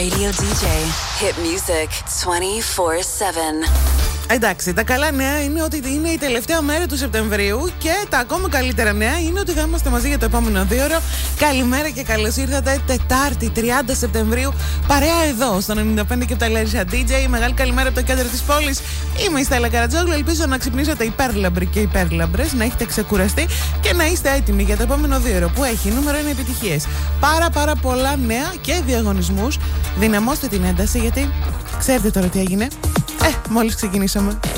radio DJ. Hit music 24/7. Εντάξει, τα καλά νέα είναι ότι είναι η τελευταία μέρα του Σεπτεμβρίου και τα ακόμα καλύτερα νέα είναι ότι θα είμαστε μαζί για το επόμενο 2ωρο. Καλημέρα και καλώς ήρθατε. Τετάρτη, 30 Σεπτεμβρίου, παρέα εδώ στο 95 και 7 Λάρισα DJ. Μεγάλη καλημέρα από το κέντρο της πόλης. Είμαι η Στέλλα Καρατζόγλου. Ελπίζω να ξυπνήσετε υπέρλαμπροι και υπέρλαμπρες, να έχετε ξεκουραστεί και να είστε έτοιμοι για το επόμενο 2ωρο που έχει νούμερο 1 επιτυχίες. Πάρα πολλά νέα και διαγωνισμούς. Δυναμώστε την ένταση γιατί ξέρετε τώρα τι έγινε. Μόλις ξεκινήσαμε.